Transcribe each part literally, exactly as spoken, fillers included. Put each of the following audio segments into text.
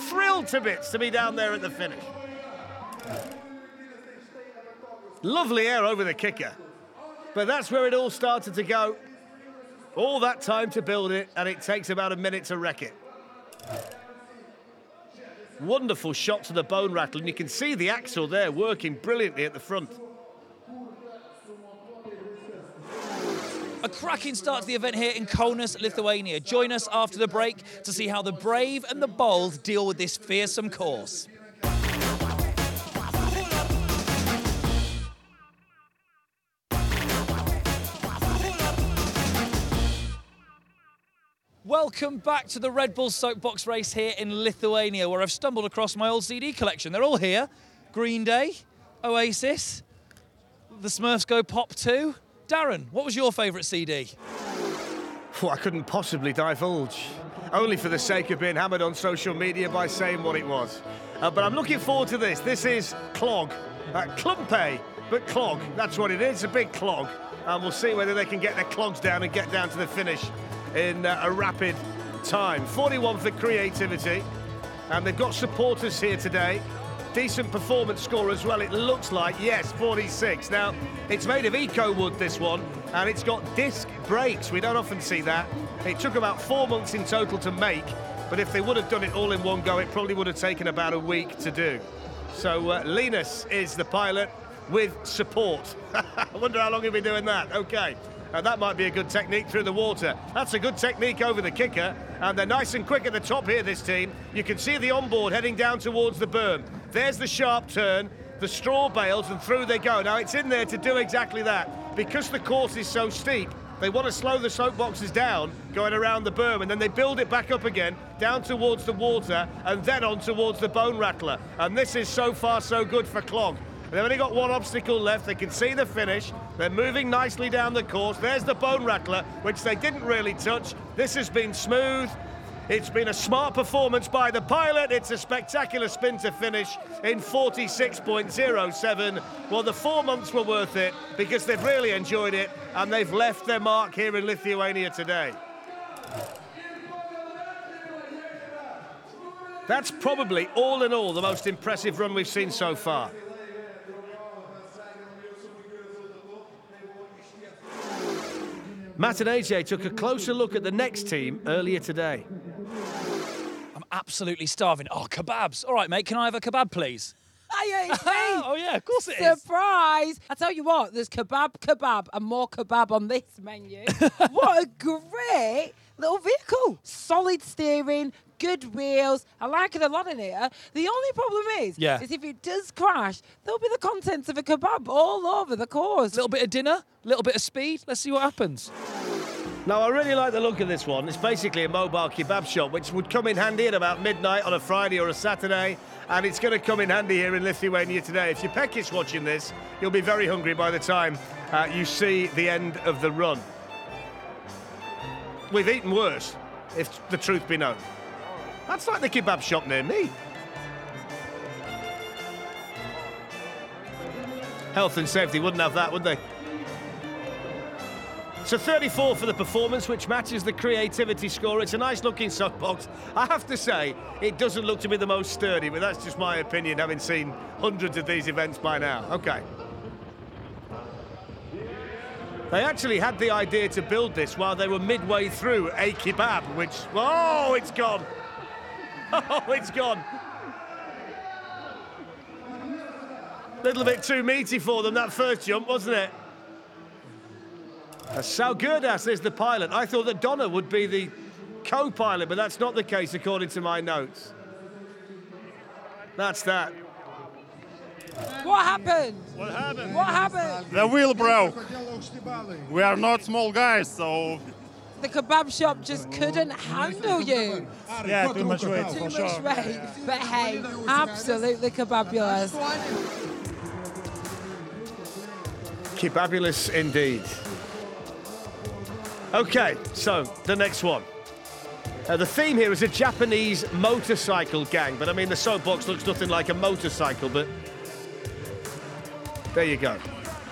thrilled to bits to be down there at the finish. Lovely air over the kicker. But that's where it all started to go. All that time to build it, and it takes about a minute to wreck it. Wonderful shot to the bone rattle, and you can see the axle there working brilliantly at the front. A cracking start to the event here in Kaunas, Lithuania. Join us after the break to see how the brave and the bold deal with this fearsome course. Welcome back to the Red Bull Soapbox race here in Lithuania, where I've stumbled across my old C D collection. They're all here. Green Day, Oasis, The Smurfs Go Pop two. Darren, what was your favourite C D? Oh, I couldn't possibly divulge, only for the sake of being hammered on social media by saying what it was. Uh, but I'm looking forward to this. This is Clog. Uh, Klumpe, but Clog. That's what it is, a big clog. And we'll see whether they can get their clogs down and get down to the finish in uh, a rapid time. forty-one for creativity, and they've got supporters here today. Decent performance score as well, it looks like. Yes, forty-six. Now, it's made of eco wood, this one, and it's got disc brakes. We don't often see that. It took about four months in total to make, but if they would have done it all in one go, it probably would have taken about a week to do. So uh, Linus is the pilot with support. I wonder how long he'll be doing that. Okay. And that might be a good technique through the water. That's a good technique over the kicker. And they're nice and quick at the top here, this team. You can see the onboard heading down towards the berm. There's the sharp turn, the straw bales, and through they go. Now, it's in there to do exactly that. Because the course is so steep, they want to slow the soapboxes down, going around the berm, and then they build it back up again, down towards the water, and then on towards the bone rattler. And this is so far so good for Clog. They've only got one obstacle left. They can see the finish. They're moving nicely down the course. There's the bone rattler, which they didn't really touch. This has been smooth. It's been a smart performance by the pilot. It's a spectacular spin to finish in forty-six point oh seven. Well, the four months were worth it because they've really enjoyed it, and they've left their mark here in Lithuania today. That's probably, all in all, the most impressive run we've seen so far. Matt and A J took a closer look at the next team earlier today. I'm absolutely starving. Oh, kebabs. All right, mate, can I have a kebab, please? Oh, yeah, it's me. Oh, yeah, of course it is. Surprise. I tell you what, there's kebab, kebab, and more kebab on this menu. What a great little vehicle. Solid steering, good wheels. I like it a lot in here. The only problem is, yeah. is if it does crash, there'll be the contents of a kebab all over the course. A little bit of dinner, a little bit of speed. Let's see what happens. Now, I really like the look of this one. It's basically a mobile kebab shop, which would come in handy at about midnight on a Friday or a Saturday, and it's going to come in handy here in Lithuania today. If you're peckish watching this, you'll be very hungry by the time uh, you see the end of the run. We've eaten worse, if the truth be known. That's like the kebab shop near me. Health and safety wouldn't have that, would they? So thirty-four for the performance, which matches the creativity score. It's a nice-looking soapbox. I have to say, it doesn't look to be the most sturdy, but that's just my opinion, having seen hundreds of these events by now. Okay. They actually had the idea to build this while they were midway through a kebab, which... Oh, it's gone. Oh, it's gone. A little bit too meaty for them, that first jump, wasn't it? Saugudas is the pilot. I thought that Donna would be the co-pilot, but that's not the case according to my notes. That's that. What happened? What happened? What happened? The wheel broke. We are not small guys, so... The kebab shop just couldn't handle you. Yeah, too much weight, Too for much sure. weight. But hey, absolutely kebabulous. Kebabulous indeed. Okay, so the next one. Uh, the theme here is a Japanese motorcycle gang, but I mean the soapbox looks nothing like a motorcycle, but there you go.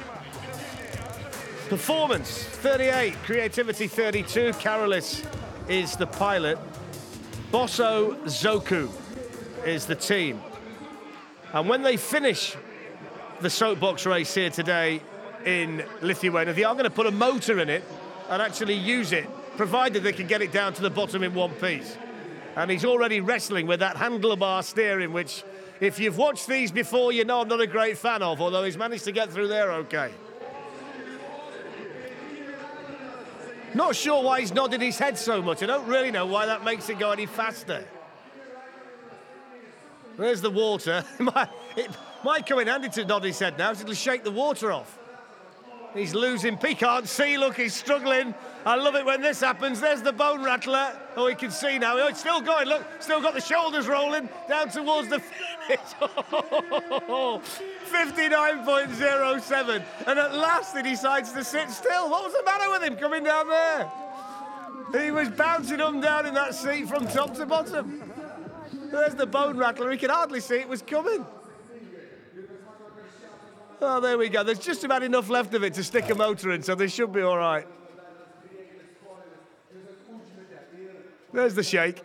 Performance, thirty-eight. Creativity, thirty-two. Karolis is the pilot. Bosso Zoku is the team. And when they finish the soapbox race here today in Lithuania, they are going to put a motor in it and actually use it, provided they can get it down to the bottom in one piece. And he's already wrestling with that handlebar steering, which, if you've watched these before, you know I'm not a great fan of, although he's managed to get through there okay. Not sure why he's nodded his head so much. I don't really know why that makes it go any faster. There's the water. It might come in handy to nod his head now, so it'll shake the water off. He's losing. He can't see, look, he's struggling. I love it when this happens. There's the bone rattler. Oh, he can see now. Oh, it's still going, look. Still got the shoulders rolling down towards the finish. fifty-nine point oh seven. And at last he decides to sit still. What was the matter with him coming down there? He was bouncing up and down in that seat from top to bottom. There's the bone rattler. He could hardly see it was coming. Oh, there we go. There's just about enough left of it to stick a motor in, so they should be all right. There's the shake.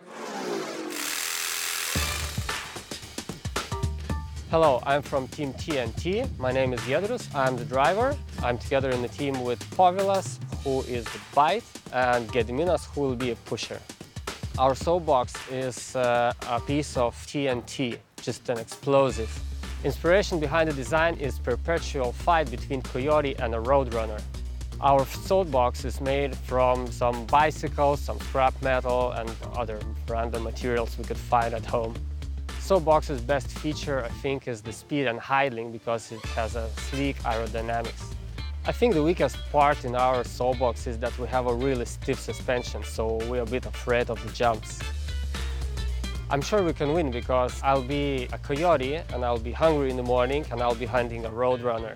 Hello, I'm from Team T N T. My name is Giedrius. I'm the driver. I'm together in the team with Povilas, who is the bite, and Gediminas, who will be a pusher. Our soapbox is uh, a piece of T N T, just an explosive. Inspiration behind the design is perpetual fight between Coyote and a Roadrunner. Our soapbox is made from some bicycles, some scrap metal, and other random materials we could find at home. Soapbox's best feature, I think, is the speed and idling because it has a sleek aerodynamics. I think the weakest part in our soapbox is that we have a really stiff suspension, so we're a bit afraid of the jumps. I'm sure we can win because I'll be a coyote and I'll be hungry in the morning and I'll be hunting a Roadrunner.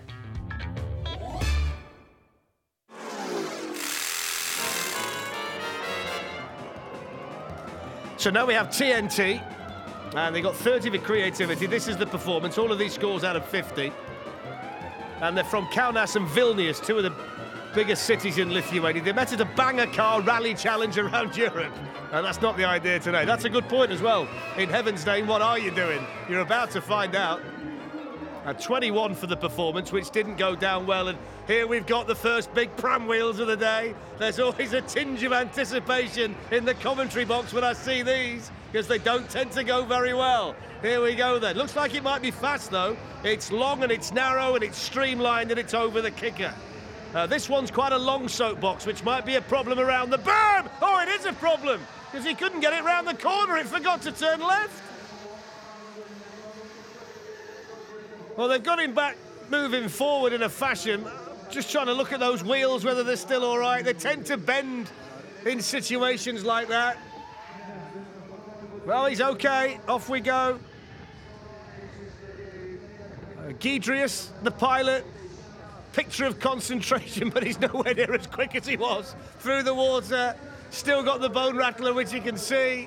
So now we have T N T, and they got thirty for creativity. This is the performance, all of these scores out of fifty. And they're from Kaunas and Vilnius, two of the biggest cities in Lithuania. They met at a banger car rally challenge around Europe. And that's not the idea today. That's a good point as well. In heaven's name, what are you doing? You're about to find out. A twenty-one for the performance, which didn't go down well. And here we've got the first big pram wheels of the day. There's always a tinge of anticipation in the commentary box when I see these, because they don't tend to go very well. Here we go then. Looks like it might be fast though. It's long and it's narrow and it's streamlined and it's over the kicker. Uh, this one's quite a long soapbox, which might be a problem around the berm. Oh, it is a problem, because he couldn't get it round the corner. It forgot to turn left. Well, they've got him back moving forward in a fashion. Just trying to look at those wheels, whether they're still all right. They tend to bend in situations like that. Well, he's okay. Off we go. Uh, Giedrius, the pilot. Picture of concentration, but he's nowhere near as quick as he was. Through the water. Still got the bone rattler, which you can see.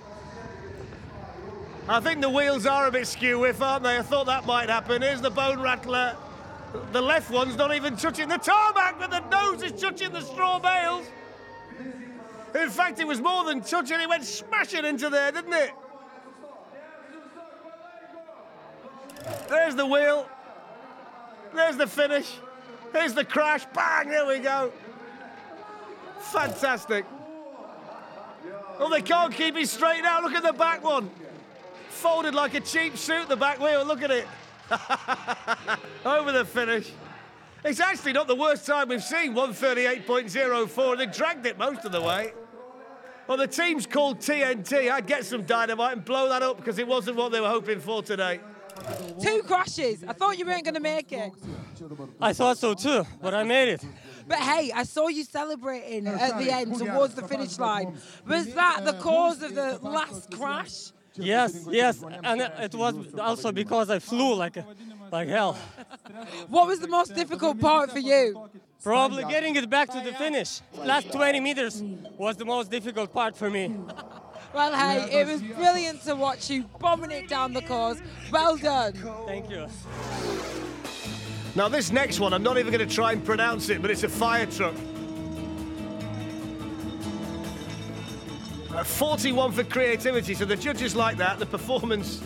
I think the wheels are a bit skew-whiff, aren't they? I thought that might happen. Here's the bone rattler. The left one's not even touching the tarmac, but the nose is touching the straw bales. In fact, it was more than touching. It went smashing into there, didn't it? There's the wheel. There's the finish. Here's the crash. Bang, there we go. Fantastic. Oh, they can't keep it straight now. Look at the back one. Folded like a cheap suit, the back wheel, look at it. Over the finish. It's actually not the worst time we've seen, one thirty-eight point oh four. They dragged it most of the way. Well, the team's called T N T. I'd get some dynamite and blow that up because it wasn't what they were hoping for today. Two crashes. I thought you weren't going to make it. I thought so too, but I made it. But hey, I saw you celebrating at the end towards the finish line. Was that the cause of the last crash? Yes, yes, and it was also because I flew like like hell. What was the most difficult part for you? Probably getting it back to the finish. Last twenty meters was the most difficult part for me. Well, hey, it was brilliant to watch you bombing it down the course. Well done. Thank you. Now this next one, I'm not even going to try and pronounce it, but it's a fire truck. Uh, forty-one for creativity, so the judges like that. The performance